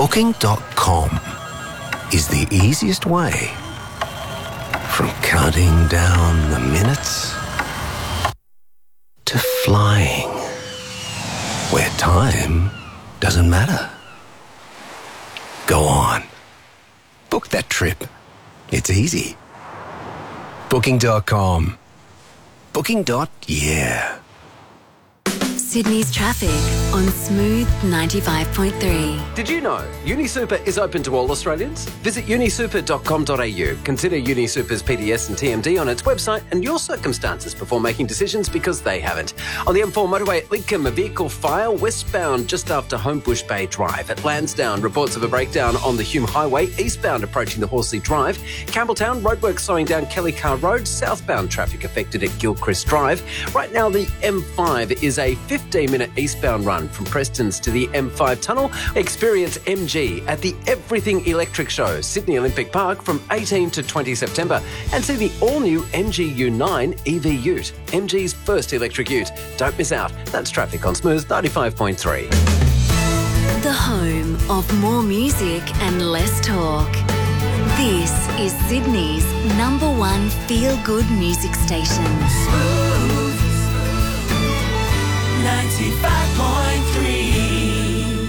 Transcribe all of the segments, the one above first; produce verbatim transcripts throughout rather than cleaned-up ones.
Booking dot com is the easiest way from counting down the minutes to flying where time doesn't matter. Go on. Book that trip. It's easy. Booking dot com. Booking. Yeah. Sydney's traffic on Smooth ninety-five point three. Did you know UniSuper is open to all Australians? Visit uni super dot com dot a u. Consider UniSuper's P D S and T M D on its website and your circumstances before making decisions, because they haven't. On the M four motorway at Lidcombe, a vehicle fire westbound just after Homebush Bay Drive. At Lansdowne, reports of a breakdown on the Hume Highway, eastbound approaching the Horsley Drive. Campbelltown, roadworks slowing down Kelly Car Road, southbound traffic affected at Gilchrist Drive. Right now, the M five is a fifteen minute eastbound run from Prestons to the M five tunnel. Experience M G at the Everything Electric Show, Sydney Olympic Park, from eighteenth to twentieth September, and see the all-new M G U nine E V Ute, M G's first electric ute. Don't miss out. That's traffic on Smooth ninety-five point three. The home of more music and less talk. This is Sydney's number one feel-good music station. Smooth ninety-five point three.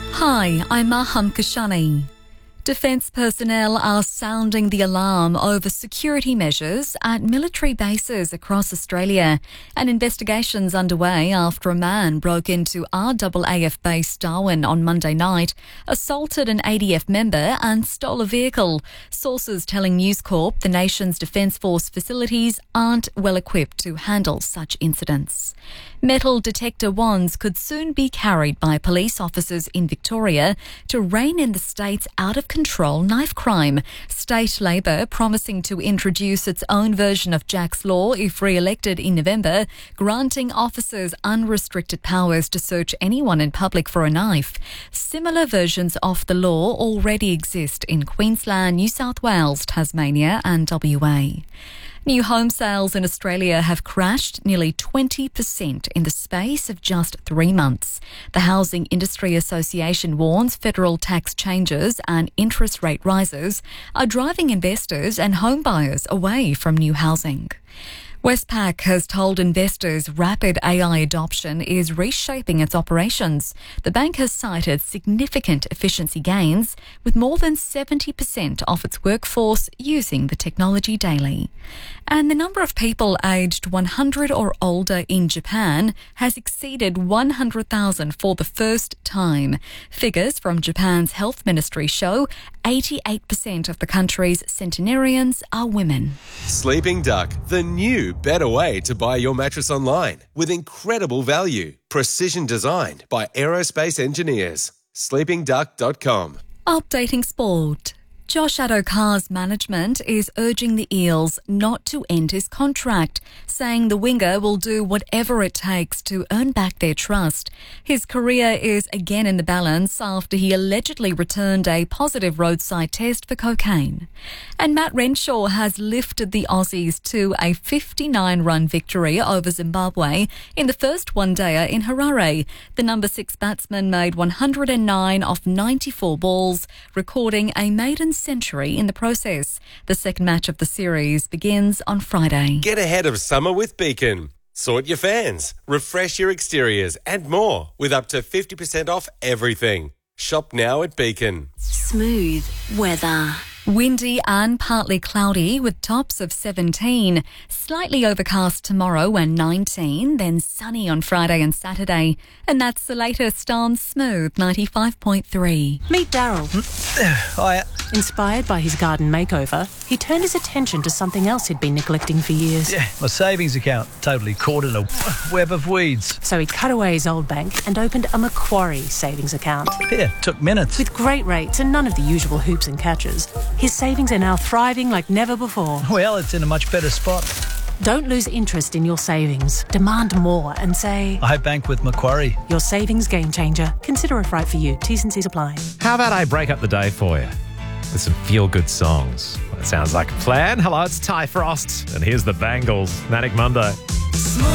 Hi, I'm Maham Kashani. Defence personnel are sounding the alarm over security measures at military bases across Australia. An investigation's underway after a man broke into R A A F base Darwin on Monday night, assaulted an A D F member and stole a vehicle. Sources telling News Corp the nation's Defence Force facilities aren't well equipped to handle such incidents. Metal detector wands could soon be carried by police officers in Victoria to rein in the state's out-of-control knife crime. State Labor promising to introduce its own version of Jack's Law if re-elected in November, granting officers unrestricted powers to search anyone in public for a knife. Similar versions of the law already exist in Queensland, New South Wales, Tasmania and W A. New home sales in Australia have crashed nearly twenty percent in the space of just three months. The Housing Industry Association warns federal tax changes and interest rate rises are driving investors and home buyers away from new housing. Westpac has told investors rapid A I adoption is reshaping its operations. The bank has cited significant efficiency gains, with more than seventy percent of its workforce using the technology daily. And the number of people aged one hundred or older in Japan has exceeded one hundred thousand for the first time. Figures from Japan's health ministry show eighty-eight percent of the country's centenarians are women. Sleeping Duck, the new better way to buy your mattress online with incredible value. Precision designed by aerospace engineers. sleeping duck dot com. Updating sport. Josh Addo-Carr's management is urging the Eels not to end his contract, saying the winger will do whatever it takes to earn back their trust. His career is again in the balance after he allegedly returned a positive roadside test for cocaine. And Matt Renshaw has lifted the Aussies to a fifty-nine run victory over Zimbabwe in the first one-dayer in Harare. The number six batsman made one hundred nine off ninety-four balls, recording a maiden century in the process. The second match of the series begins on Friday. Get ahead of summer with Beacon. Sort your fans, refresh your exteriors and more with up to fifty percent off everything. Shop now at Beacon. Smooth weather. Windy and partly cloudy with tops of seventeen. Slightly overcast tomorrow and nineteen, then sunny on Friday and Saturday. And that's the latest on Smooth ninety-five point three. Meet Daryl. Hiya. Inspired by his garden makeover, he turned his attention to something else he'd been neglecting for years. Yeah, my savings account, totally caught in a web of weeds. So he cut away his old bank and opened a Macquarie savings account. Yeah, took minutes. With great rates and none of the usual hoops and catches, his savings are now thriving like never before. Well, it's in a much better spot. Don't lose interest in your savings. Demand more and say, I bank with Macquarie. Your savings game changer. Consider if right for you. T's and C's apply. How about I break up the day for you with some feel-good songs? Well, that sounds like a plan. Hello, it's Ty Frost, and here's the Bangles. Manic Monday.